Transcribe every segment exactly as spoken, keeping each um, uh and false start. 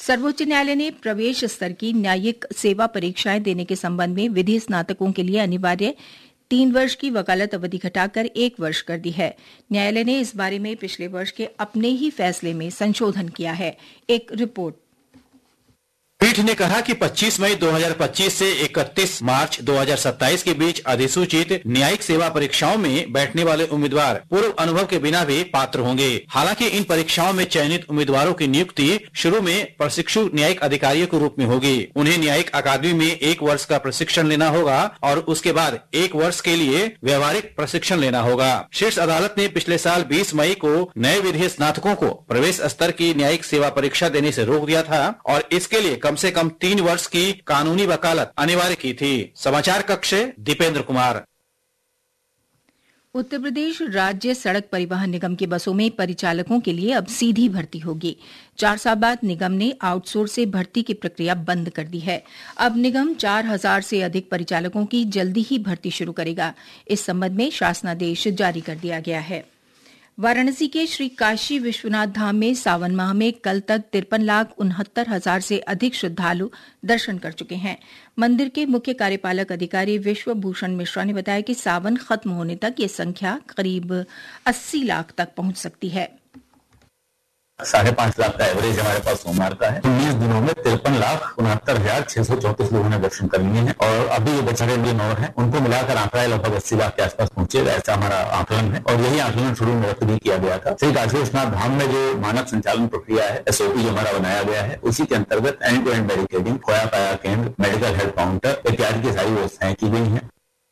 सर्वोच्च न्यायालय ने प्रवेश स्तर की न्यायिक सेवा परीक्षाएं देने के संबंध में विधि स्नातकों के लिए अनिवार्य तीन वर्ष की वकालत अवधि घटाकर एक वर्ष कर दी है। न्यायालय ने इस बारे में पिछले वर्ष के अपने ही फैसले में संशोधन किया है। एक रिपोर्ट। पीठ ने कहा कि पच्चीस मई दो हज़ार पच्चीस से इकतीस मार्च दो हज़ार सत्ताईस के बीच अधिसूचित न्यायिक सेवा परीक्षाओं में बैठने वाले उम्मीदवार पूर्व अनुभव के बिना भी पात्र होंगे। हालांकि इन परीक्षाओं में चयनित उम्मीदवारों की नियुक्ति शुरू में प्रशिक्षु न्यायिक अधिकारियों के रूप में होगी। उन्हें न्यायिक अकादमी में एक वर्ष का प्रशिक्षण लेना होगा और उसके बाद एक वर्ष के लिए व्यवहारिक प्रशिक्षण लेना होगा। शीर्ष अदालत ने पिछले साल बीस मई को नए विधि स्नातकों को प्रवेश स्तर की न्यायिक सेवा परीक्षा देने से रोक दिया था और इसके लिए कम से कम तीन वर्ष की कानूनी वकालत अनिवार्य की थी। समाचार कक्ष से दीपेंद्र कुमार। उत्तर प्रदेश राज्य सड़क परिवहन निगम की बसों में परिचालकों के लिए अब सीधी भर्ती होगी। चार साल बाद निगम ने आउटसोर्स से भर्ती की प्रक्रिया बंद कर दी है। अब निगम चार हजार से अधिक परिचालकों की जल्दी ही भर्ती शुरू करेगा। इस संबंध में शासनादेश जारी कर दिया गया है। वाराणसी के श्री काशी विश्वनाथ धाम में सावन माह में कल तक तिरपन लाख उनहत्तर हजार से अधिक श्रद्धालु दर्शन कर चुके हैं। मंदिर के मुख्य कार्यपालक अधिकारी विश्व भूषण मिश्रा ने बताया कि सावन खत्म होने तक ये संख्या करीब अस्सी लाख तक पहुंच सकती है। साढ़े पांच लाख का एवरेज हमारे पास सोमवार का है। उन्नीस दिनों में तिरपन लाख उनहत्तर हजार छह सौ चौतीस लोगों ने दर्शन कर लिए हैं और अभी ये बचे हुए दिन और हैं, उनको मिलाकर आंकड़ा लगभग अस्सी लाख के आसपास पहुंचेगा, ऐसा हमारा आकलन है। और यही आकलन शुरू में व्यक्त भी किया गया था। श्री काशी विश्वनाथ धाम में जो मानक संचालन प्रक्रिया है, एसओपी जो हमारा बनाया गया है, उसी के अंतर्गत एंड टू एंड बैरिकेडिंग, खोया पाया केंद्र, मेडिकल हेल्थ काउंटर इत्यादि की सारी व्यवस्थाएं की गई हैं।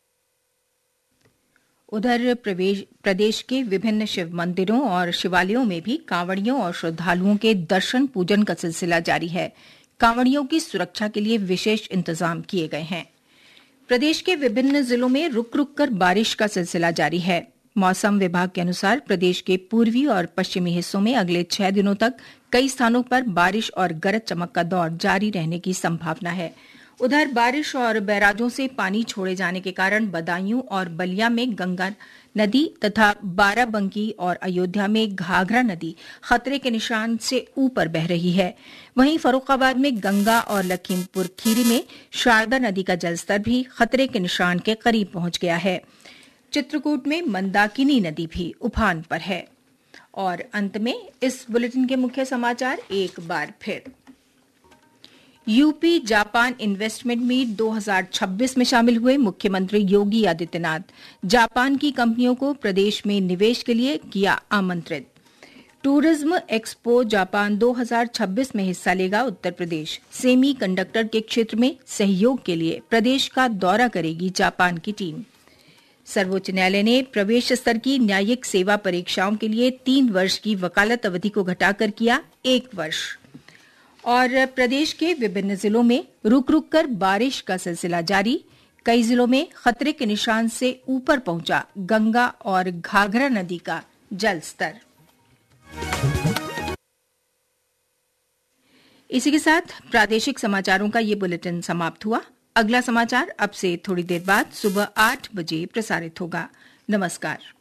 उधर प्रदेश के विभिन्न शिव मंदिरों और शिवालयों में भी कांवड़ियों और श्रद्धालुओं के दर्शन पूजन का सिलसिला जारी है। कांवड़ियों की सुरक्षा के लिए विशेष इंतजाम किए गए हैं। प्रदेश के विभिन्न जिलों में रुक रुक कर बारिश का सिलसिला जारी है। मौसम विभाग के अनुसार प्रदेश के पूर्वी और पश्चिमी हिस्सों में अगले छह दिनों तक कई स्थानों पर बारिश और गरज चमक का दौर जारी रहने की संभावना है। उधर बारिश और बैराजों से पानी छोड़े जाने के कारण बदायूं और बलिया में गंगा नदी तथा बाराबंकी और अयोध्या में घाघरा नदी खतरे के निशान से ऊपर बह रही है। वहीं फर्रुखाबाद में गंगा और लखीमपुर खीरी में शारदा नदी का जलस्तर भी खतरे के निशान के करीब पहुंच गया है। चित्रकूट में मंदाकिनी नदी भी उफान पर है। और अंत में इस बुलेटिन के मुख्य समाचार एक बार फिर। यूपी जापान इन्वेस्टमेंट मीट दो हज़ार छब्बीस में शामिल हुए मुख्यमंत्री योगी आदित्यनाथ। जापान की कंपनियों को प्रदेश में निवेश के लिए किया आमंत्रित। टूरिज्म एक्सपो जापान दो हज़ार छब्बीस में हिस्सा लेगा उत्तर प्रदेश। सेमी कंडक्टर के क्षेत्र में सहयोग के लिए प्रदेश का दौरा करेगी जापान की टीम। सर्वोच्च न्यायालय ने प्रवेश स्तर की न्यायिक सेवा परीक्षाओं के लिए तीन वर्ष की वकालत अवधि को घटाकर किया एक वर्ष। और प्रदेश के विभिन्न जिलों में रुक रुक कर बारिश का सिलसिला जारी। कई जिलों में खतरे के निशान से ऊपर पहुंचा गंगा और घाघरा नदी का जल स्तर। इसी के साथ प्रादेशिक समाचारों का ये बुलेटिन समाप्त हुआ। अगला समाचार अब से थोड़ी देर बाद सुबह आठ बजे प्रसारित होगा। नमस्कार।